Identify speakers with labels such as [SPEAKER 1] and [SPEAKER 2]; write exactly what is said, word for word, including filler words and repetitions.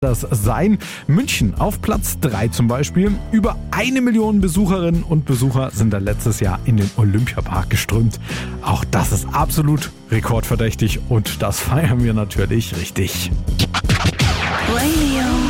[SPEAKER 1] das sein. München auf Platz drei zum Beispiel. Über eine Million Besucherinnen und Besucher sind da letztes Jahr in den Olympiapark geströmt. Auch das ist absolut rekordverdächtig und das feiern wir natürlich richtig.
[SPEAKER 2] Radio